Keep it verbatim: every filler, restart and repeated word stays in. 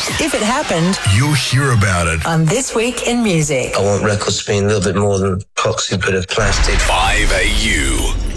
If it happened, you'll hear about it on This Week in Music. I want records to be a little bit more than a proxy bit of plastic. five A U.